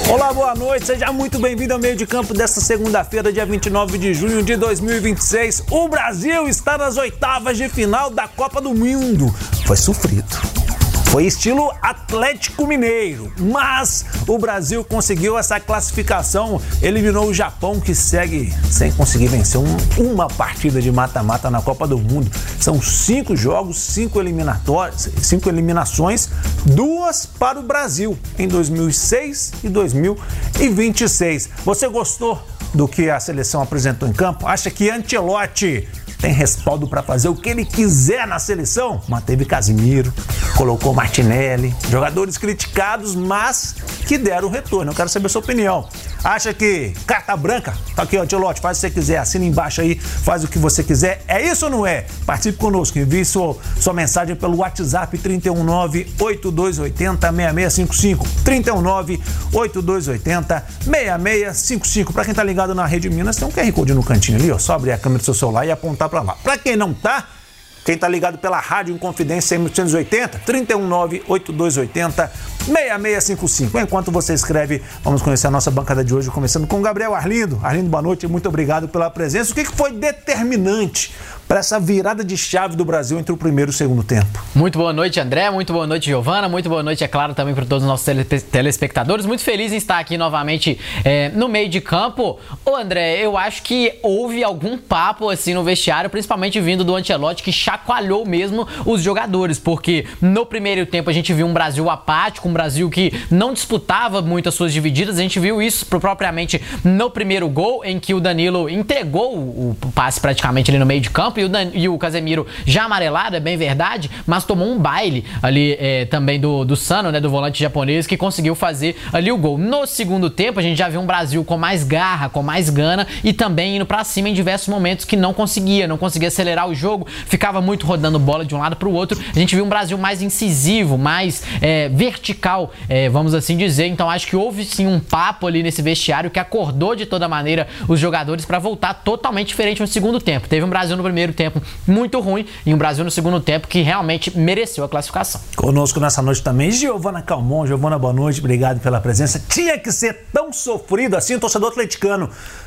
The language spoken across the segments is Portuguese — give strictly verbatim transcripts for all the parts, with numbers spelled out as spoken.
Olá, boa noite, seja muito bem-vindo ao meio de campo desta segunda-feira, dia vinte e nove de junho de dois mil e vinte e seis. O Brasil está nas oitavas de final da Copa do Mundo. Foi sofrido. Foi estilo Atlético Mineiro, mas o Brasil conseguiu essa classificação, eliminou o Japão, que segue sem conseguir vencer um, uma partida de mata-mata na Copa do Mundo. São cinco jogos, cinco eliminatórios, cinco eliminações, duas para o Brasil em dois mil e seis e dois mil e vinte e seis. Você gostou do que a seleção apresentou em campo? Acha que Ancelotti tem respaldo para fazer o que ele quiser na seleção? Manteve Casemiro, colocou Martinelli, jogadores criticados, mas que deram retorno. Eu quero saber a sua opinião. Acha que carta branca? Tá aqui, ó, Ancelotti, faz o que você quiser, assina embaixo aí, faz o que você quiser. É isso ou não é? Participe conosco, envie sua, sua mensagem pelo WhatsApp trinta e um nove, oito dois oito zero, seis seis cinco cinco. trinta e um nove, oito dois oito zero, seis seis cinco cinco. Pra quem tá ligado na Rede Minas, tem um Q R Code no cantinho ali, ó. Só abrir a câmera do seu celular e apontar pra lá. Pra quem não tá, quem tá ligado pela Rádio Inconfidência mil oitocentos e oitenta, trinta e um nove, oito dois oito zero, seis seis cinco cinco. Enquanto você escreve, vamos conhecer a nossa bancada de hoje, começando com o Gabriel Arlindo. Arlindo, boa noite, muito obrigado pela presença. O que foi determinante para essa virada de chave do Brasil entre o primeiro e o segundo tempo? Muito boa noite, André, muito boa noite, Giovana, muito boa noite, é claro, também para todos os nossos tele telespectadores. Muito feliz em estar aqui novamente é, no meio de campo. Ô, André, eu acho que houve algum papo assim no vestiário, principalmente vindo do Ancelotti, que chacoalhou mesmo os jogadores, porque no primeiro tempo a gente viu um Brasil apático, um Brasil que não disputava muito as suas divididas. A gente viu isso propriamente no primeiro gol, em que o Danilo entregou o passe praticamente ali no meio de campo, e o, Dan, e o Casemiro já amarelado, é bem verdade, mas tomou um baile ali é, também do, do Sano, né, do volante japonês, que conseguiu fazer ali o gol. No segundo tempo, a gente já viu um Brasil com mais garra, com mais gana, e também indo pra cima em diversos momentos que não conseguia, não conseguia acelerar o jogo, ficava muito rodando bola de um lado pro outro. A gente viu um Brasil mais incisivo, mais é, vertical, é, vamos assim dizer. Então acho que houve sim um papo ali nesse vestiário que acordou de toda maneira os jogadores para voltar totalmente diferente no segundo tempo. Teve um Brasil no primeiro tempo muito ruim e um Brasil no segundo tempo que realmente mereceu a classificação. Conosco nessa noite também Giovana Calmon. Giovana, boa noite, obrigado pela presença. Tinha que ser tão sofrido assim, o torcedor atleticano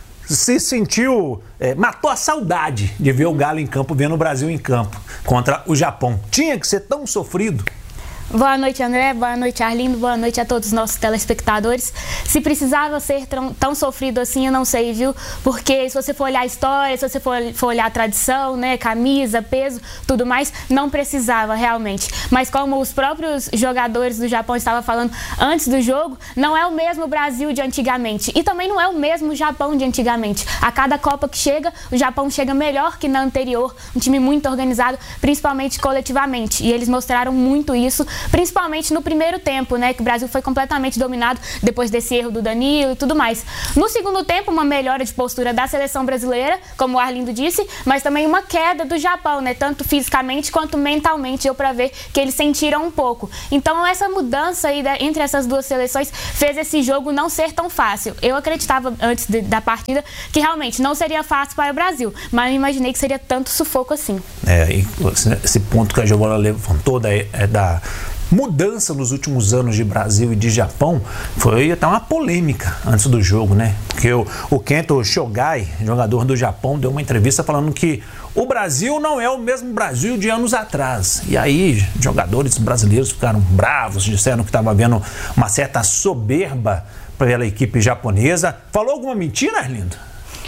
se sentiu, é, matou a saudade de ver o Galo em campo, vendo o Brasil em campo contra o Japão. Tinha que ser tão sofrido? Boa noite, André. Boa noite, Arlindo. Boa noite a todos os nossos telespectadores. Se precisava ser tão, tão sofrido assim, eu não sei, viu? Porque se você for olhar a história, se você for, for olhar a tradição, né, camisa, peso, tudo mais, não precisava realmente. Mas como os próprios jogadores do Japão estavam falando antes do jogo, não é o mesmo Brasil de antigamente. E também não é o mesmo Japão de antigamente. A cada Copa que chega, o Japão chega melhor que na anterior. Um time muito organizado, principalmente coletivamente. E eles mostraram muito isso, principalmente no primeiro tempo, né, que o Brasil foi completamente dominado depois desse erro do Danilo e tudo mais. No segundo tempo, uma melhora de postura da seleção brasileira, como o Arlindo disse, mas também uma queda do Japão, né, tanto fisicamente quanto mentalmente, deu para ver que eles sentiram um pouco. Então essa mudança aí da, entre essas duas seleções fez esse jogo não ser tão fácil. Eu acreditava antes de, da partida que realmente não seria fácil para o Brasil, mas não imaginei que seria tanto sufoco assim. É, e esse ponto que a Giovana levantou da, é da mudança nos últimos anos de Brasil e de Japão foi até uma polêmica antes do jogo, né? Porque o, o Kento Shogai, jogador do Japão, deu uma entrevista falando que o Brasil não é o mesmo Brasil de anos atrás. E aí, jogadores brasileiros ficaram bravos, disseram que estava havendo uma certa soberba pela equipe japonesa. Falou alguma mentira, Arlindo?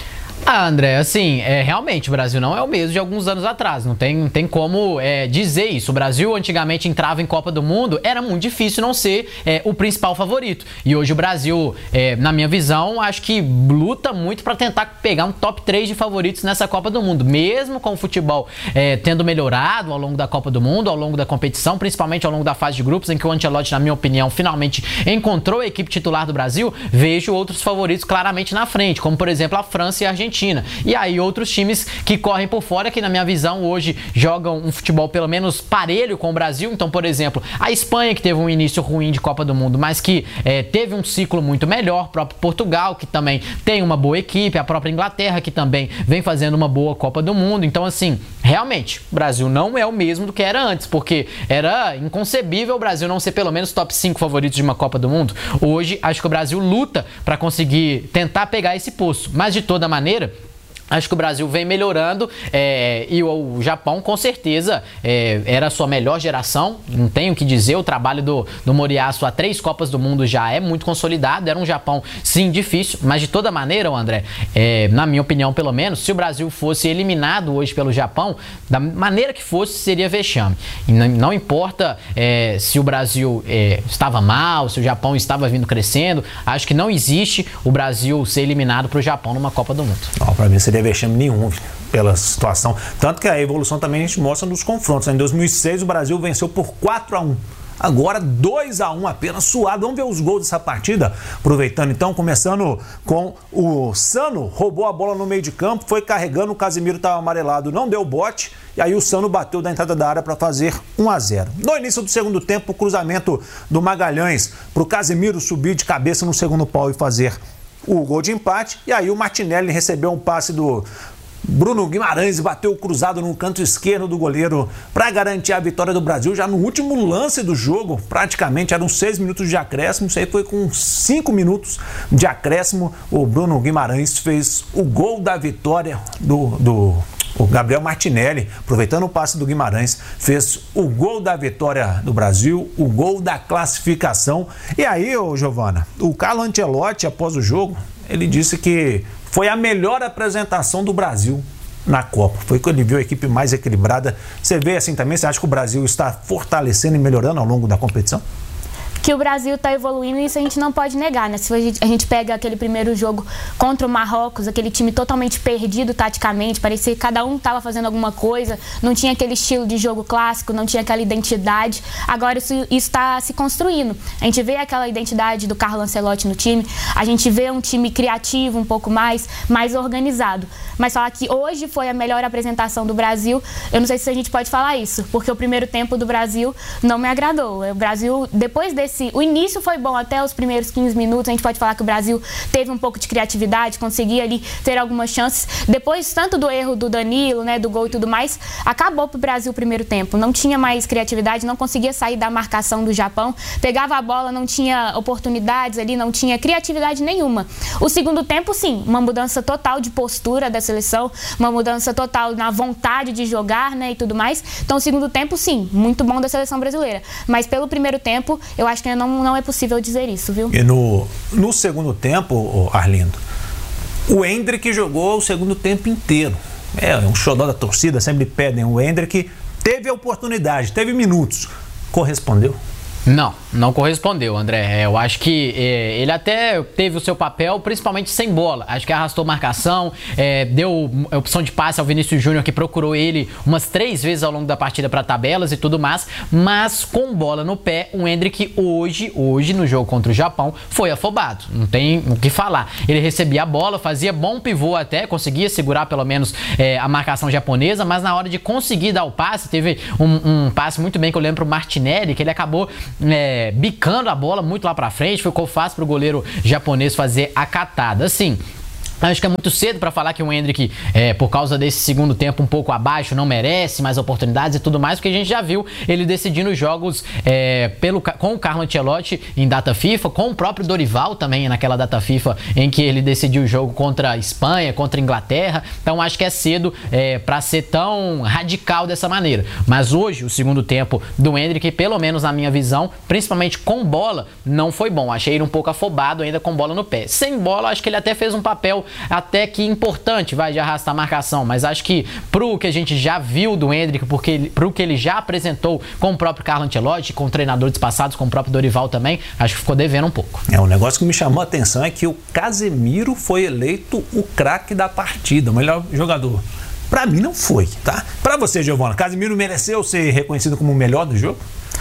Ah, André, assim, é, realmente o Brasil não é o mesmo de alguns anos atrás, não tem, não tem como é, dizer isso. O Brasil antigamente entrava em Copa do Mundo, era muito difícil não ser é, o principal favorito. E hoje o Brasil, é, na minha visão, acho que luta muito para tentar pegar um top três de favoritos nessa Copa do Mundo. Mesmo com o futebol é, tendo melhorado ao longo da Copa do Mundo, ao longo da competição, principalmente ao longo da fase de grupos, em que o Ancelotti, na minha opinião, finalmente encontrou a equipe titular do Brasil, vejo outros favoritos claramente na frente, como por exemplo a França e a Argentina. Argentina. E aí outros times que correm por fora, que na minha visão hoje jogam um futebol pelo menos parelho com o Brasil. Então, por exemplo, a Espanha, que teve um início ruim de Copa do Mundo, mas que é, teve um ciclo muito melhor, o próprio Portugal, que também tem uma boa equipe, a própria Inglaterra, que também vem fazendo uma boa Copa do Mundo. Então, assim, realmente, o Brasil não é o mesmo do que era antes, porque era inconcebível o Brasil não ser pelo menos top cinco favoritos de uma Copa do Mundo. Hoje, acho que o Brasil luta para conseguir tentar pegar esse posto, mas de toda maneira, acho que o Brasil vem melhorando é, e o, o Japão, com certeza, é, era a sua melhor geração. Não tenho o que dizer, o trabalho do, do Moriyasu há três Copas do Mundo já é muito consolidado. Era um Japão, sim, difícil, mas de toda maneira, André, é, na minha opinião, pelo menos, se o Brasil fosse eliminado hoje pelo Japão, da maneira que fosse, seria vexame. E não, não importa é, se o Brasil é, estava mal, se o Japão estava vindo crescendo, acho que não existe o Brasil ser eliminado para o Japão numa Copa do Mundo. Não, para mim seria vexame nenhum pela situação, tanto que a evolução também a gente mostra nos confrontos. Em dois mil e seis o Brasil venceu por quatro a um, agora dois a um apenas, suado. Vamos ver os gols dessa partida, aproveitando então, começando com o Sano, roubou a bola no meio de campo, foi carregando, o Casemiro estava amarelado, não deu bote, e aí o Sano bateu da entrada da área para fazer um a zero. No início do segundo tempo, o cruzamento do Magalhães para o Casemiro subir de cabeça no segundo pau e fazer o gol de empate, e aí o Martinelli recebeu um passe do Bruno Guimarães e bateu cruzado no canto esquerdo do goleiro para garantir a vitória do Brasil já no último lance do jogo. Praticamente eram seis minutos de acréscimo, isso aí foi com cinco minutos de acréscimo. O Bruno Guimarães fez o gol da vitória do... do O Gabriel Martinelli, aproveitando o passe do Guimarães, fez o gol da vitória do Brasil, o gol da classificação. E aí, ô Giovana, o Carlo Ancelotti, após o jogo, ele disse que foi a melhor apresentação do Brasil na Copa. Foi que ele viu a equipe mais equilibrada. Você vê assim também? Você acha que o Brasil está fortalecendo e melhorando ao longo da competição? Que o Brasil está evoluindo, isso a gente não pode negar, né? Se a gente, a gente pega aquele primeiro jogo contra o Marrocos, aquele time totalmente perdido taticamente, parecia que cada um estava fazendo alguma coisa, não tinha aquele estilo de jogo clássico, não tinha aquela identidade. Agora isso está se construindo. A gente vê aquela identidade do Carlo Ancelotti no time, a gente vê um time criativo um pouco mais, mais organizado. Mas falar que hoje foi a melhor apresentação do Brasil, eu não sei se a gente pode falar isso, porque o primeiro tempo do Brasil não me agradou. O Brasil, depois desse o início foi bom até os primeiros quinze minutos, a gente pode falar que o Brasil teve um pouco de criatividade, conseguia ali ter algumas chances. Depois, tanto do erro do Danilo, né, do gol e tudo mais, acabou pro Brasil o primeiro tempo. Não tinha mais criatividade, não conseguia sair da marcação do Japão, pegava a bola, não tinha oportunidades ali, não tinha criatividade nenhuma. O segundo tempo, sim, uma mudança total de postura da seleção, uma mudança total na vontade de jogar, né, e tudo mais. Então, o segundo tempo, sim, muito bom da seleção brasileira. Mas pelo primeiro tempo, eu acho que Não, não é possível dizer isso, viu? E no, no segundo tempo, Arlindo, o Endrick jogou o segundo tempo inteiro. É um xodó da torcida, sempre pedem. O Endrick teve a oportunidade, teve minutos. Correspondeu? Não, não correspondeu, André. Eu acho que é, ele até teve o seu papel, principalmente sem bola. Acho que arrastou marcação, é, deu opção de passe ao Vinícius Júnior, que procurou ele umas três vezes ao longo da partida para tabelas e tudo mais. Mas com bola no pé, o Endrick hoje, hoje no jogo contra o Japão, foi afobado. Não tem o que falar. Ele recebia a bola, fazia bom pivô até, conseguia segurar pelo menos é, a marcação japonesa, mas na hora de conseguir dar o passe, teve um, um passe muito bem que eu lembro pro Martinelli, que ele acabou É, bicando a bola muito lá pra frente, ficou fácil pro goleiro japonês fazer a catada. Assim, acho que é muito cedo para falar que o Endrick, é, por causa desse segundo tempo um pouco abaixo, não merece mais oportunidades e tudo mais, porque a gente já viu ele decidindo jogos é, pelo, com o Carlo Ancelotti em data FIFA, com o próprio Dorival também naquela data FIFA em que ele decidiu o jogo contra a Espanha, contra a Inglaterra. Então acho que é cedo é, para ser tão radical dessa maneira. Mas hoje, o segundo tempo do Endrick, pelo menos na minha visão, principalmente com bola, não foi bom. Achei ele um pouco afobado ainda com bola no pé. Sem bola, acho que ele até fez um papel até que importante, vai, de arrastar a marcação, mas acho que pro que a gente já viu do Endrick, porque pro que ele já apresentou com o próprio Carlo Ancelotti, com treinadores passados, com o próprio Dorival também, acho que ficou devendo um pouco. É, um negócio que me chamou a atenção é que o Casemiro foi eleito o craque da partida, o melhor jogador. Pra mim não foi, tá? Pra você, Giovana, Casemiro mereceu ser reconhecido como o melhor do jogo?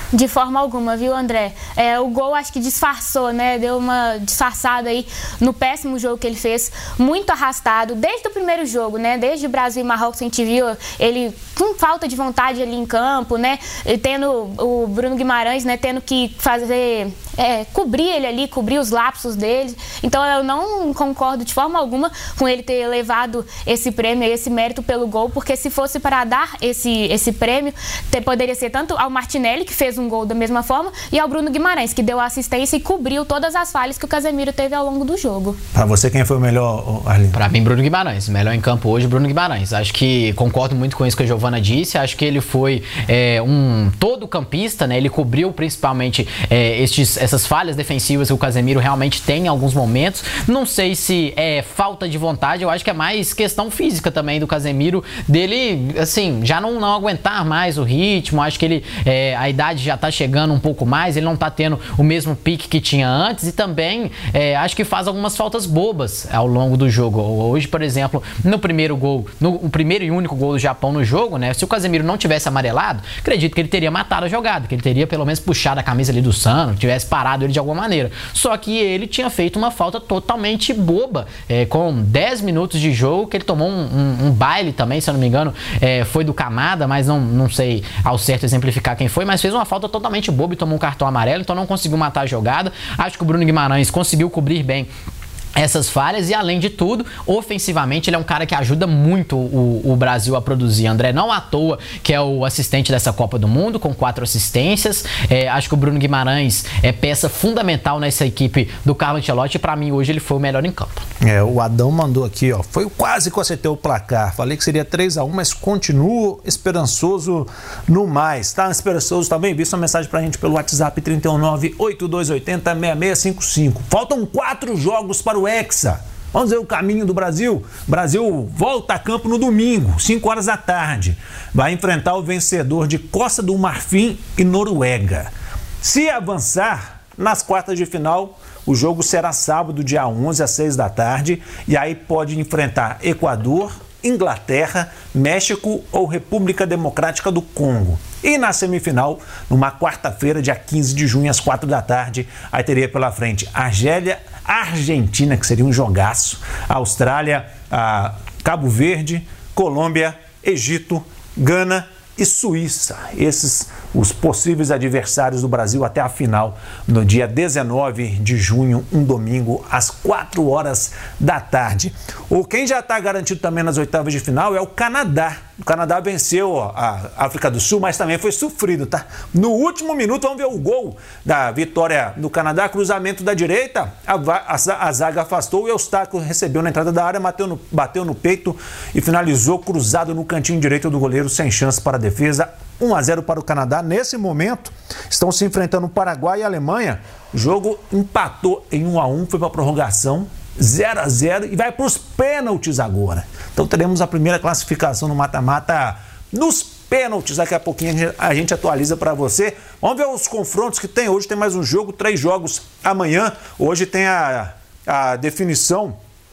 De forma alguma, viu, André? É, o gol acho que disfarçou, né? Deu uma disfarçada aí no péssimo jogo que ele fez, muito arrastado, desde o primeiro jogo, né? Desde o Brasil e Marrocos a gente viu ele com falta de vontade ali em campo, né? E tendo o Bruno Guimarães, né? Tendo que fazer, é, cobrir ele ali, cobrir os lapsos dele. Então eu não concordo de forma alguma com ele ter levado esse prêmio, esse mérito pelo gol, porque se fosse para dar esse, esse prêmio, te, poderia ser tanto ao Martinelli, que fez um gol da mesma forma, e ao Bruno Guimarães, que deu assistência e cobriu todas as falhas que o Casemiro teve ao longo do jogo. Para você, quem foi o melhor, Arlindo? Para mim, Bruno Guimarães. Melhor em campo hoje, Bruno Guimarães. Acho que concordo muito com isso que a Giovana disse. Acho que ele foi é, um todo campista, né? Ele cobriu principalmente é, estes, essas falhas defensivas que o Casemiro realmente tem em alguns momentos. Não sei se é falta de vontade, eu acho que é mais questão física também do Casemiro, dele, assim, já não, não aguentar mais o ritmo. Acho que ele, é, a idade já tá chegando um pouco mais, ele não tá tendo o mesmo pique que tinha antes e também é, acho que faz algumas faltas bobas ao longo do jogo. Hoje, por exemplo, no primeiro gol, no o primeiro e único gol do Japão no jogo, né? Se o Casemiro não tivesse amarelado, acredito que ele teria matado a jogada, que ele teria pelo menos puxado a camisa ali do Sano, tivesse parado ele de alguma maneira. Só que ele tinha feito uma falta totalmente boba, é, com dez minutos de jogo, que ele tomou um, um, um baile também, se eu não me engano, é, foi do Kamada, mas não, não sei ao certo exemplificar quem foi, mas fez uma falta totalmente boba e tomou um cartão amarelo, então não conseguiu matar a jogada. Acho que o Bruno Guimarães conseguiu cobrir bem essas falhas e, além de tudo, ofensivamente ele é um cara que ajuda muito o, o Brasil a produzir. André, não à toa que é o assistente dessa Copa do Mundo, com quatro assistências. É, acho que o Bruno Guimarães é peça fundamental nessa equipe do Carlo Ancelotti e, para mim, hoje ele foi o melhor em campo. É, o Adão mandou aqui, ó, foi quase que eu acertei o placar. Falei que seria três a um, mas continuo esperançoso no mais. Tá esperançoso também? Vi sua mensagem pra gente pelo WhatsApp três um nove, oito dois oito zero, seis seis cinco cinco. Faltam quatro jogos para o Hexa. Vamos ver o caminho do Brasil. O Brasil volta a campo no domingo, cinco horas da tarde. Vai enfrentar o vencedor de Costa do Marfim e Noruega. Se avançar nas quartas de final, o jogo será sábado, dia onze, às seis da tarde. E aí pode enfrentar Equador, Inglaterra, México ou República Democrática do Congo. E na semifinal, numa quarta-feira, dia quinze de junho, às quatro da tarde, aí teria pela frente Argélia, Argentina, que seria um jogaço, Austrália, a Cabo Verde, Colômbia, Egito, Gana e Suíça. Esses os possíveis adversários do Brasil até a final, no dia dezenove de junho, um domingo, às quatro horas da tarde. O quem já está garantido também nas oitavas de final é o Canadá. O Canadá venceu ó, a África do Sul, mas também foi sofrido, tá? No último minuto, vamos ver o gol da vitória do Canadá, cruzamento da direita, a, a, a zaga afastou, o Eustáquio recebeu na entrada da área, bateu no, bateu no peito e finalizou cruzado no cantinho direito do goleiro, sem chance para a defesa. um a zero para o Canadá. Nesse momento, estão se enfrentando o Paraguai e a Alemanha. O jogo empatou em um a um, foi para a prorrogação, zero a zero, e vai para os pênaltis agora. Então teremos a primeira classificação no mata-mata nos pênaltis. Daqui a pouquinho a gente atualiza para você. Vamos ver os confrontos que tem. Hoje tem mais um jogo, três jogos amanhã. Hoje tem a, a definição,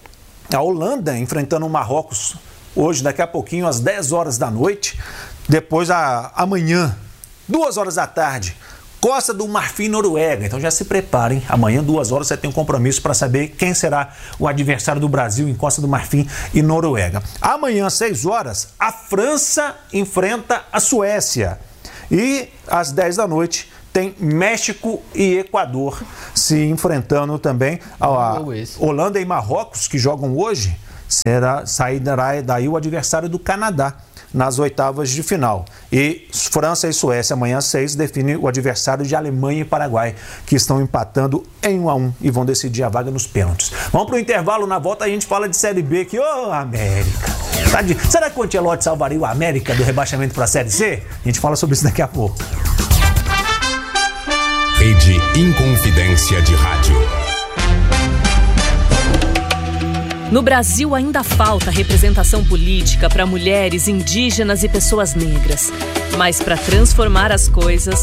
a Holanda enfrentando o Marrocos. Hoje, daqui a pouquinho, às dez horas da noite. Depois, a, amanhã, duas horas da tarde, Costa do Marfim, Noruega. Então já se preparem. Amanhã, duas horas, você tem um compromisso para saber quem será o adversário do Brasil em Costa do Marfim e Noruega. Amanhã, às seis horas, a França enfrenta a Suécia. E às dez da noite, tem México e Equador se enfrentando também. A Holanda e Marrocos, que jogam hoje, será, sairá daí o adversário do Canadá nas oitavas de final. E França e Suécia, amanhã às seis, define o adversário de Alemanha e Paraguai, que estão empatando em um a um e vão decidir a vaga nos pênaltis. Vamos para o intervalo, na volta a gente fala de Série B aqui. Ô, oh, América! Tá de... Será que o Ancelotti salvaria o América do rebaixamento para a Série C? A gente fala sobre isso daqui a pouco. Rede Inconfidência de Rádio. No Brasil ainda falta representação política para mulheres, indígenas e pessoas negras. Mas para transformar as coisas,